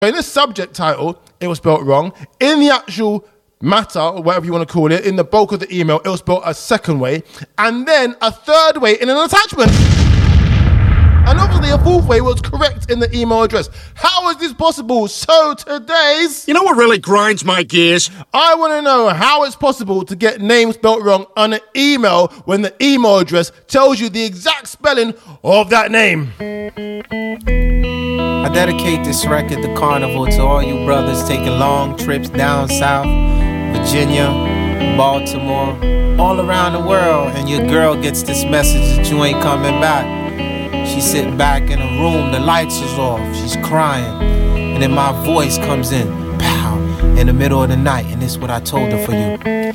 In the subject title, it was spelled wrong. In the actual matter, or whatever you want to call it, in the bulk of the email, it was spelled a second way, and then a third way in an attachment. And obviously a fourth way was correct in the email address. How is this possible? So today's... You know what really grinds my gears? I want to know how it's possible to get names spelled wrong on an email when the email address tells you the exact spelling of that name. I dedicate this record to Carnival to all you brothers taking long trips down south, Virginia, Baltimore, all around the world, and your girl gets this message that you ain't coming back. She's sitting back in a room, the lights is off, she's crying, and then my voice comes in, pow, in the middle of the night, and this is what I told her for you.